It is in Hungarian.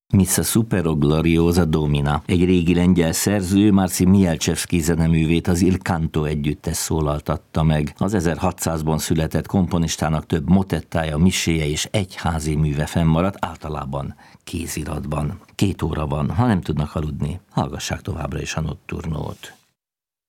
Missa Supero Gloriosa Domina. Egy régi lengyel szerző, Marcin Mielczewski zeneművét az Il Canto együttes szólaltatta meg. Az 1600-ban született komponistának több motettája, miséje és egyházi műve fennmaradt, általában kéziratban. 2 óra van, ha nem tudnak aludni, hallgassák továbbra is a Notturnót.